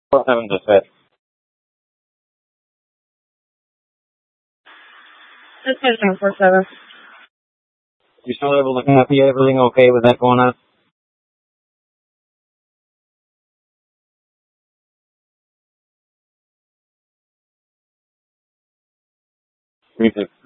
7 dispatch. Dispatch 947. You still able to copy everything okay with that going on? Me too.